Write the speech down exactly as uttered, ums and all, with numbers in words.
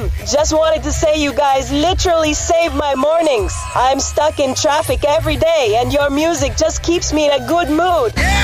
M. Just wanted to say you guys literally saved my mornings. I'm stuck in traffic every day and your music just keeps me in a good mood.